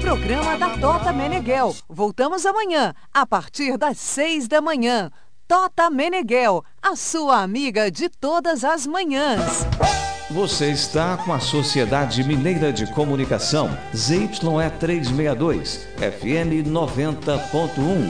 programa da Tota Meneghel. Voltamos amanhã, a partir das 6 da manhã. Tota Meneghel, a sua amiga de todas as manhãs. Você está com a Sociedade Mineira de Comunicação, ZYE 362, FM 90.1.